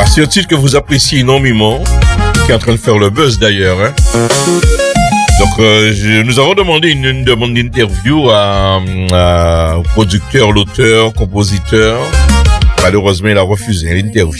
C'est un titre que vous appréciez énormément, qui est en train de faire le buzz d'ailleurs. Hein. Donc, nous avons demandé une demande d'interview au producteur, l'auteur, compositeur. Malheureusement, il a refusé l'interview.